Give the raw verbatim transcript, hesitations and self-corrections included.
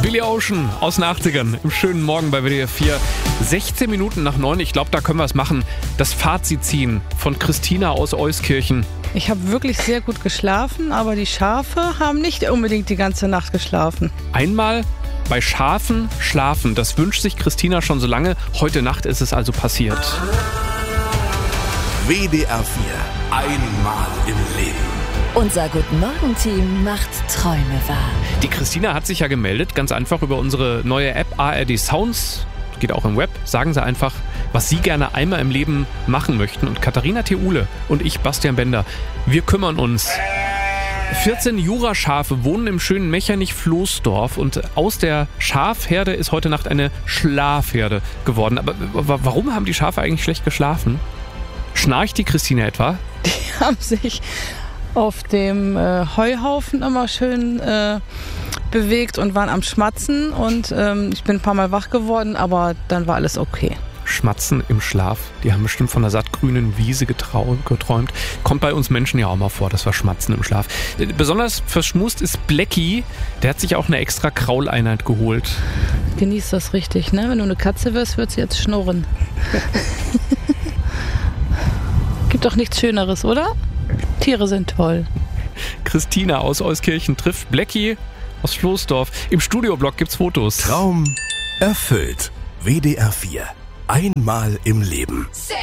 Billy Ocean aus den achtzigern im schönen Morgen bei W D R vier. sechzehn Minuten nach neun, ich glaube, da können wir es machen. Das Fazit ziehen von Christina aus Euskirchen. Ich habe wirklich sehr gut geschlafen, aber die Schafe haben nicht unbedingt die ganze Nacht geschlafen. Einmal bei Schafen schlafen, das wünscht sich Christina schon so lange. Heute Nacht ist es also passiert. W D R vier. Einmal im Leben. Unser Guten-Morgen-Team macht Träume wahr. Die Christina hat sich ja gemeldet, ganz einfach über unsere neue App A R D Sounds. Geht auch im Web. Sagen Sie einfach, was Sie gerne einmal im Leben machen möchten. Und Katharina Theule und ich, Bastian Bender, wir kümmern uns. vierzehn Juraschafe wohnen im schönen Mechernich-Floßdorf und aus der Schafherde ist heute Nacht eine Schlafherde geworden. Aber warum haben die Schafe eigentlich schlecht geschlafen? Schnarcht die Christina etwa? Die haben sich auf dem äh, Heuhaufen immer schön äh, bewegt und waren am Schmatzen und ähm, ich bin ein paar Mal wach geworden, aber dann war alles okay. Schmatzen im Schlaf. Die haben bestimmt von einer sattgrünen Wiese getrau- geträumt. Kommt bei uns Menschen ja auch mal vor, dass wir schmatzen im Schlaf. Besonders verschmust ist Blackie. Der hat sich auch eine extra Krauleinheit geholt. Genieß das richtig, ne? Wenn du eine Katze wirst, wird sie jetzt schnurren. Gibt doch nichts Schöneres, oder? Tiere sind toll. Christina aus Euskirchen trifft Blackie aus Floßdorf. Im Studioblock gibt's Fotos. Traum erfüllt. W D R vier. Einmal im Leben. Say